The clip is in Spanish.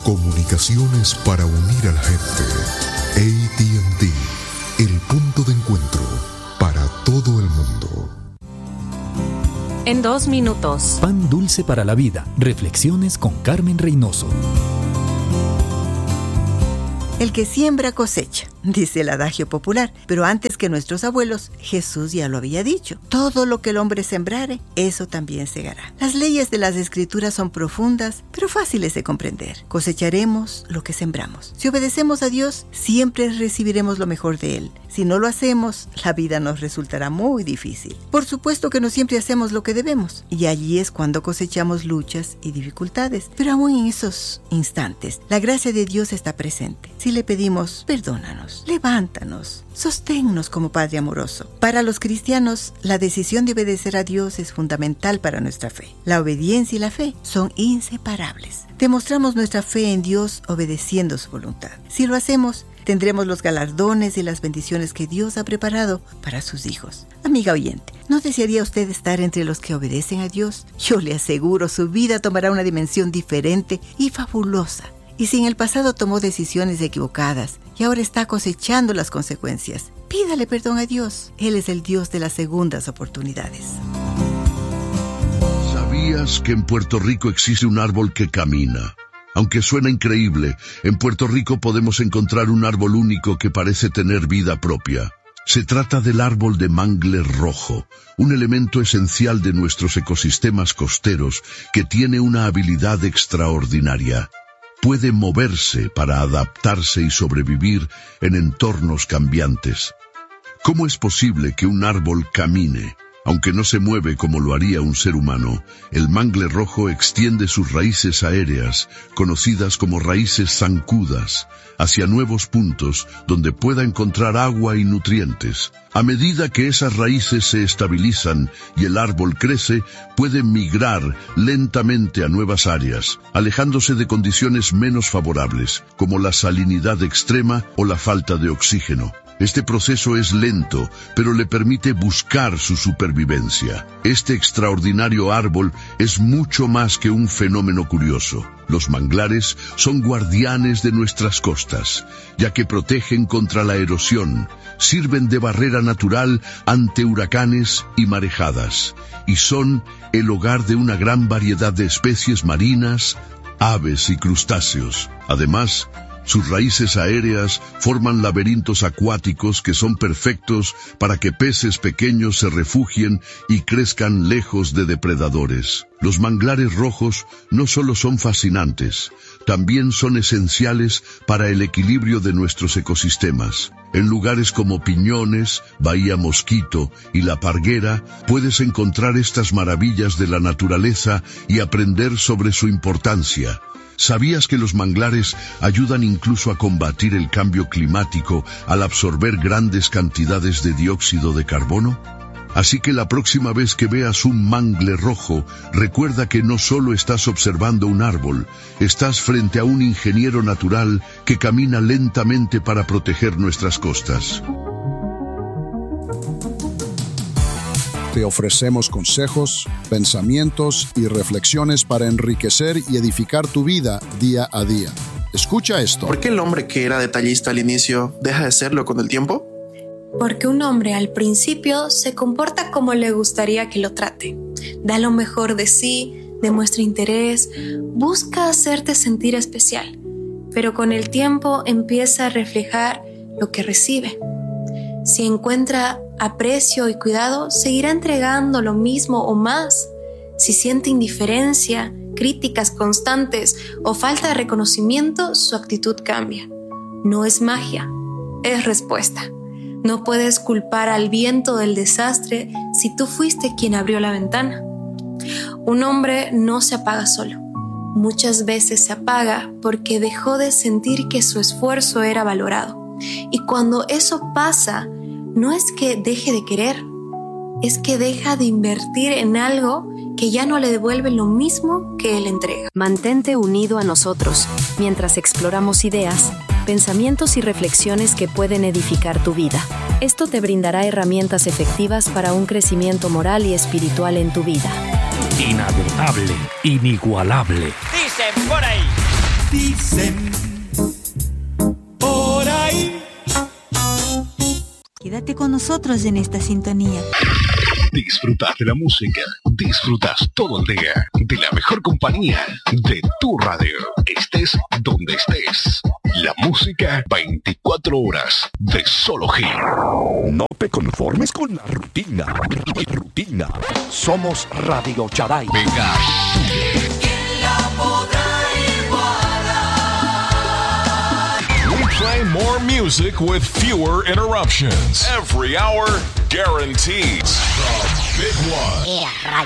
Comunicaciones para unir a la gente. AT&T, el punto de encuentro para todo el mundo. En 2 minutos. Pan dulce para la vida. Reflexiones con Carmen Reynoso. El que siembra cosecha, dice el adagio popular, pero antes que nuestros abuelos, Jesús ya lo había dicho. Todo lo que el hombre sembrare, eso también segará. Las leyes de las Escrituras son profundas, pero fáciles de comprender. Cosecharemos lo que sembramos. Si obedecemos a Dios, siempre recibiremos lo mejor de Él. Si no lo hacemos, la vida nos resultará muy difícil. Por supuesto que no siempre hacemos lo que debemos, y allí es cuando cosechamos luchas y dificultades. Pero aún en esos instantes, la gracia de Dios está presente. Si le pedimos, perdónanos, levántanos, sosténnos como Padre amoroso. Para los cristianos, la decisión de obedecer a Dios es fundamental para nuestra fe. La obediencia y la fe son inseparables. Demostramos nuestra fe en Dios obedeciendo su voluntad. Si lo hacemos, tendremos los galardones y las bendiciones que Dios ha preparado para sus hijos. Amiga oyente, ¿no desearía usted estar entre los que obedecen a Dios? Yo le aseguro, su vida tomará una dimensión diferente y fabulosa. Y si en el pasado tomó decisiones equivocadas y ahora está cosechando las consecuencias, pídale perdón a Dios. Él es el Dios de las segundas oportunidades. ¿Sabías que en Puerto Rico existe un árbol que camina? Aunque suena increíble, en Puerto Rico podemos encontrar un árbol único que parece tener vida propia. Se trata del árbol de mangle rojo, un elemento esencial de nuestros ecosistemas costeros que tiene una habilidad extraordinaria. Puede moverse para adaptarse y sobrevivir en entornos cambiantes. ¿Cómo es posible que un árbol camine? Aunque no se mueve como lo haría un ser humano, el mangle rojo extiende sus raíces aéreas, conocidas como raíces zancudas, hacia nuevos puntos donde pueda encontrar agua y nutrientes. A medida que esas raíces se estabilizan y el árbol crece, puede migrar lentamente a nuevas áreas, alejándose de condiciones menos favorables, como la salinidad extrema o la falta de oxígeno. Este proceso es lento, pero le permite buscar su supervivencia. Este extraordinario árbol es mucho más que un fenómeno curioso. Los manglares son guardianes de nuestras costas, ya que protegen contra la erosión, sirven de barrera natural ante huracanes y marejadas, y son el hogar de una gran variedad de especies marinas, aves y crustáceos. Además, sus raíces aéreas forman laberintos acuáticos que son perfectos para que peces pequeños se refugien y crezcan lejos de depredadores. Los manglares rojos no solo son fascinantes, también son esenciales para el equilibrio de nuestros ecosistemas. En lugares como Piñones, Bahía Mosquito y La Parguera puedes encontrar estas maravillas de la naturaleza y aprender sobre su importancia. ¿Sabías que los manglares ayudan incluso a combatir el cambio climático al absorber grandes cantidades de dióxido de carbono? Así que la próxima vez que veas un mangle rojo, recuerda que no solo estás observando un árbol, estás frente a un ingeniero natural que camina lentamente para proteger nuestras costas. Te ofrecemos consejos, pensamientos y reflexiones para enriquecer y edificar tu vida día a día. Escucha esto. ¿Por qué el hombre que era detallista al inicio deja de serlo con el tiempo? Porque un hombre al principio se comporta como le gustaría que lo trate. Da lo mejor de sí, demuestra interés, busca hacerte sentir especial. Pero con el tiempo empieza a reflejar lo que recibe. Si encuentra aprecio y cuidado, seguirá entregando lo mismo o más. Si siente indiferencia, críticas constantes o falta de reconocimiento, su actitud cambia. No es magia, es respuesta. No puedes culpar al viento del desastre si tú fuiste quien abrió la ventana. Un hombre no se apaga solo. Muchas veces se apaga porque dejó de sentir que su esfuerzo era valorado. Y cuando eso pasa, no es que deje de querer, es que deja de invertir en algo que ya no le devuelve lo mismo que él entrega. Mantente unido a nosotros mientras exploramos ideas, pensamientos y reflexiones que pueden edificar tu vida. Esto te brindará herramientas efectivas para un crecimiento moral y espiritual en tu vida. Inagotable, inigualable. Dicen por ahí. dicen por ahí. Quédate con nosotros en esta sintonía. Disfrutas de la música, disfrutas todo el día de la mejor compañía de tu radio. Estés donde estés. La música 24 horas de Solo Hit. No te conformes con la rutina. Somos Radio Chaday. Venga. ¿Quién la podrá igualar? We play more music with fewer interruptions. Every hour, guaranteed. The Big One.